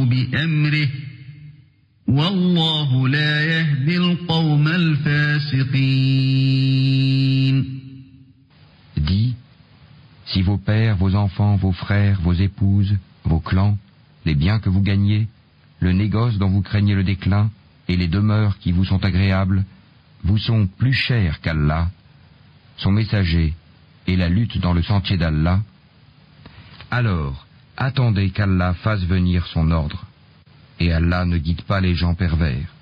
بأمره والله لا يهدي القوم الفاسقين. Dis, si vos pères, vos enfants, vos frères, vos épouses, vos clans, les biens que vous gagnez, le négoce dont vous craignez le déclin, et les demeures qui vous sont agréables, vous sont plus chers qu'Allah, son messager, et la lutte dans le sentier d'Allah, alors attendez qu'Allah fasse venir son ordre, et Allah ne guide pas les gens pervers.